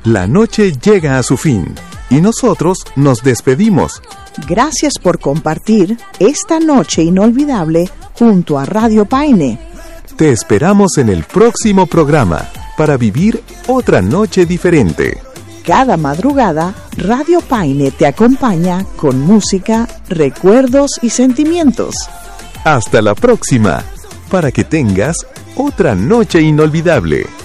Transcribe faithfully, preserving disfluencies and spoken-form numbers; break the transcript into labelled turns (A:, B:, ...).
A: La noche llega a su fin y nosotros nos despedimos.
B: Gracias por compartir esta noche inolvidable junto a Radio Paine.
A: Te esperamos en el próximo programa para vivir otra noche diferente.
B: Cada madrugada, Radio Paine te acompaña con música, recuerdos y sentimientos.
A: Hasta la próxima, para que tengas otra noche inolvidable.